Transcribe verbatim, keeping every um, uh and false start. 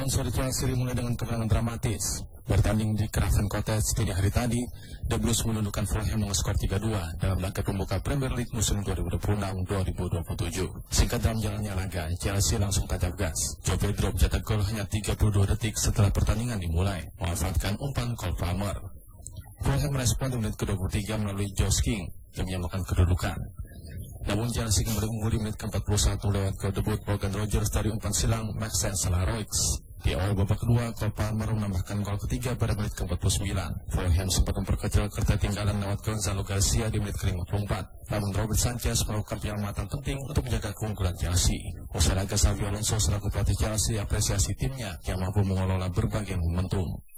Pertandingan sore Chelsea dimulai dengan kemenangan dramatis. Bertanding di Craven Cottage dini hari tadi, The Blues menundukkan Fulham dengan skor tiga dua dalam laga pembuka Premier League musim dua ribu dua puluh enam dua ribu dua puluh tujuh. Singkat dalam jalannya laga, Chelsea langsung tancap gas. Joe Pedro mencetak gol hanya tiga puluh dua detik setelah pertandingan dimulai, memanfaatkan umpan Cole Palmer. Fulham merespon di menit ke dua puluh tiga melalui Josh King yang menyamakan kedudukan. Namun Chelsea kembali unggul di menit ke empat puluh satu lewat gol debut Morgan Rogers dari umpan silang Maxence Salaroix. Di awal babak kedua, Cole Palmer menambahkan gol ketiga pada menit ke empat puluh sembilan. Fulham sempat memperkecil ketertinggalan lewat Gonzalo Garcia di menit ke lima puluh empat. Namun Robert Sanchez melakukan penyelamatan penting untuk menjaga keunggulan Chelsea. Usai laga, Xabi Alonso selaku pelatih Chelsea apresiasi timnya yang mampu mengelola berbagai momentum.